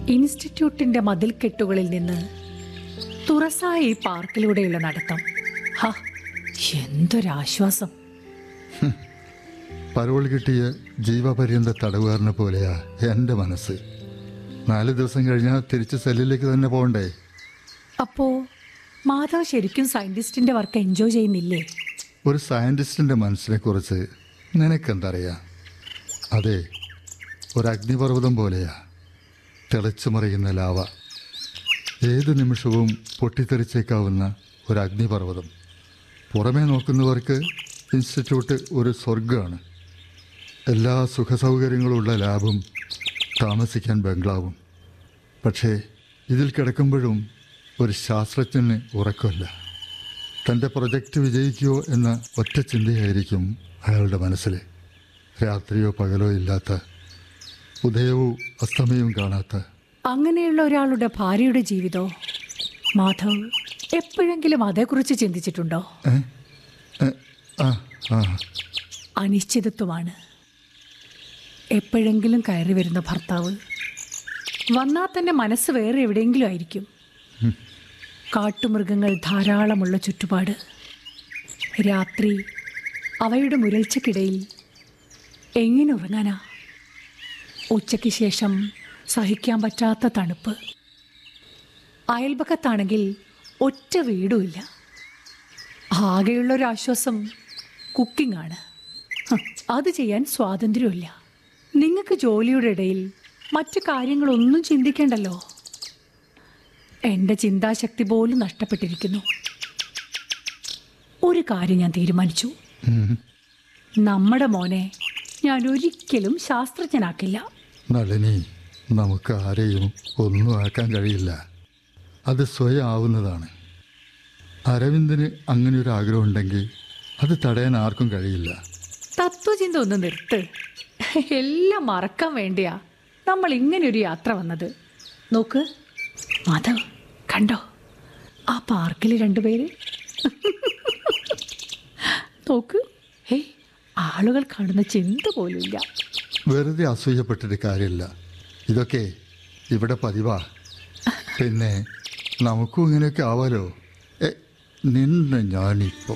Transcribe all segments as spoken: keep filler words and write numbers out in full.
ഇൻസ്റ്റിറ്റ്യൂട്ടിന്റെ മതിൽക്കെട്ടുകളിൽ നിന്ന് തുറസായ ഈ പാർക്കിലൂടെയുള്ള നടത്തം, ഹാ, എന്തൊരാശ്വാസം. പരോൾ കിട്ടിയ ജീവപര്യന്ത തടവുകാരനെ പോലെയാ എൻ്റെ മനസ്സ്. നാല് ദിവസം കഴിഞ്ഞാൽ തിരിച്ച് സെല്ലിലേക്ക് തന്നെ പോകണ്ടേ? അപ്പോ മാധവ് ശരിക്കും സയന്റിസ്റ്റിന്റെ വർക്ക് എൻജോയ് ചെയ്യുന്നില്ലേ? ഒരു സയൻറ്റിസ്റ്റിൻ്റെ മനസ്സിനെ കുറിച്ച് നിനക്കെന്തറിയാം? അതെ, ഒരു അഗ്നിപർവ്വതം പോലെയാ, തിളച്ചു മറിയുന്ന ലാവ. ഏത് നിമിഷവും പൊട്ടിത്തെറിച്ചേക്കാവുന്ന ഒരു അഗ്നിപർവ്വതം. പുറമേ നോക്കുന്നവർക്ക് ഇൻസ്റ്റിറ്റ്യൂട്ട് ഒരു സ്വർഗമാണ്. എല്ലാ സുഖസൗകര്യങ്ങളുള്ള ലാബും താമസിക്കാൻ ബംഗ്ലാവും. പക്ഷേ ഇതിൽ കിടക്കുമ്പോഴും ഒരു ശാസ്ത്രജ്ഞന് ഉറക്കമില്ല. തൻ്റെ പ്രൊജക്റ്റ് വിജയിക്കുമോ എന്ന ഒറ്റ ചിന്തയായിരിക്കും അയാളുടെ മനസ്സിൽ. രാത്രിയോ പകലോ ഇല്ലാത്ത, ഉദയവും അസ്തമയവും കാണാത്ത. അങ്ങനെയുള്ള ഒരാളുടെ ഭാര്യയുടെ ജീവിതോ മാധവ് എപ്പോഴെങ്കിലും അതേക്കുറിച്ച് ചിന്തിച്ചിട്ടുണ്ടോ? അനിശ്ചിതത്വമാണ്. എപ്പോഴെങ്കിലും കയറി വരുന്ന ഭർത്താവ് വന്നാൽ തന്നെ മനസ്സ് വേറെ എവിടെയെങ്കിലും ആയിരിക്കും. കാട്ടുമൃഗങ്ങൾ ധാരാളമുള്ള ചുറ്റുപാട്. രാത്രി അവയുടെ മുരൾച്ചയ്ക്കിടയിൽ എങ്ങനെ ഉറങ്ങാനാ? ഉച്ചയ്ക്ക് ശേഷം സഹിക്കാൻ പറ്റാത്ത തണുപ്പ്. അയൽപക്കത്താണെങ്കിൽ ഒറ്റ വീടുമില്ല. ആകെയുള്ളൊരാശ്വാസം കുക്കിംഗ് ആണ്. അത് ചെയ്യാൻ സ്വാതന്ത്ര്യമില്ല. നിങ്ങൾക്ക് ജോലിയുടെ ഇടയിൽ മറ്റു കാര്യങ്ങളൊന്നും ചിന്തിക്കേണ്ടല്ലോ. എൻ്റെ ചിന്താശക്തി പോലും നഷ്ടപ്പെട്ടിരിക്കുന്നു. ഒരു കാര്യം ഞാൻ തീരുമാനിച്ചു. നമ്മുടെ മോനെ ഞാൻ ഒരിക്കലും ശാസ്ത്രജ്ഞനാക്കില്ല. നളിനി, നമുക്ക് ആരെയും ഒന്നും ആക്കാൻ കഴിയില്ല. അത് സ്വയം ആവുന്നതാണ്. അരവിന്ദന് അങ്ങനെ ഒരു ആഗ്രഹം ഉണ്ടെങ്കിൽ അത് തടയാൻ ആർക്കും കഴിയില്ല. തത്വചിന്ത ഒന്ന് നിർത്ത്. എല്ലാം മറക്കാൻ വേണ്ടിയാ നമ്മൾ ഇങ്ങനെയൊരു യാത്ര വന്നത്. നോക്ക് മാധവ്, കണ്ടോ ആ പാർക്കിൽ രണ്ടുപേര്? നോക്ക്, ഹേ, ആളുകൾ കാണുന്ന ചിന്ത പോലുമില്ല. വെറുതെ അസൂയപ്പെട്ടിട്ട് കാര്യമില്ല. ഇതൊക്കെ ഇവിടെ പതിവാ. പിന്നെ നമുക്കും ഇങ്ങനെയൊക്കെ ആവാലോ. ഏ നിന്ന് ഞാനിപ്പോ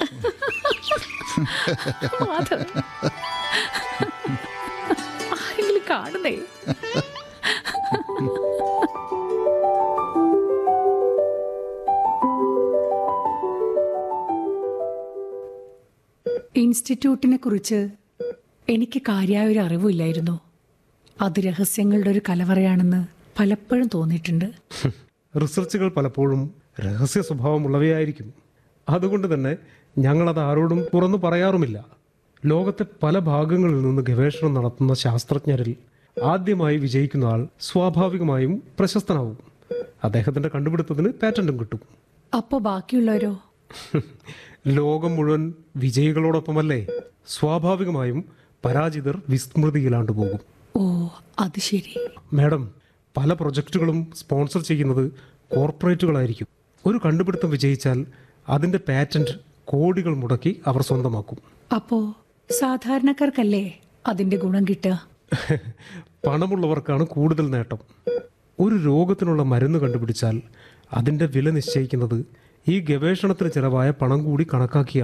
ആരെങ്കിലും കാണുന്നേ? ഇൻസ്റ്റിറ്റ്യൂട്ടിനെ കുറിച്ച് എനിക്ക് കാര്യമായൊരു അറിവില്ലായിരുന്നു. അത് രഹസ്യങ്ങളുടെ ഒരു കലവറയാണെന്ന് പലപ്പോഴും തോന്നിയിട്ടുണ്ട്. റിസർച്ചുകൾ പലപ്പോഴും രഹസ്യ സ്വഭാവമുള്ളവയായിരിക്കും. അതുകൊണ്ട് തന്നെ ഞങ്ങളത് ആരോടും തുറന്നു പറയാറുമില്ല. ലോകത്തെ പല ഭാഗങ്ങളിൽ നിന്ന് ഗവേഷണം നടത്തുന്ന ശാസ്ത്രജ്ഞരിൽ ആദ്യമായി വിജയിക്കുന്ന ആൾ സ്വാഭാവികമായും പ്രശസ്തനാവും. അദ്ദേഹത്തിന്റെ കണ്ടുപിടുത്തത്തിന് പാറ്റന്റും കിട്ടും. അപ്പോൾ ബാക്കിയുള്ളവരോ? ലോകം മുഴുവൻ വിജയികളോടൊപ്പമല്ലേ? സ്വാഭാവികമായും പരാജിതർ വിസ്മൃതിയിലാണ്ടു പോകും. ഓ, അത് ശരി. മാഡം, പല പ്രൊജക്റ്റുകളും സ്പോൺസർ ചെയ്യുന്നത് കോർപ്പറേറ്റുകളായിരിക്കും. ഒരു കണ്ടുപിടുത്തം വിജയിച്ചാൽ അതിന്റെ പാറ്റന്റ് കോടികൾ മുടക്കി അവർ സ്വന്തമാക്കും. അപ്പോ സാധാരണക്കാർക്കല്ലേ അതിന്റെ ഗുണം കിട്ടുക? പണമുള്ളവർക്കാണ് കൂടുതൽ നേട്ടം. ഒരു രോഗത്തിനുള്ള മരുന്ന് കണ്ടുപിടിച്ചാൽ അതിന്റെ വില നിശ്ചയിക്കുന്നത് ഈ ഗവേഷണത്തിന് ചിലവായ പണം കൂടി കണക്കാക്കിയാണ്.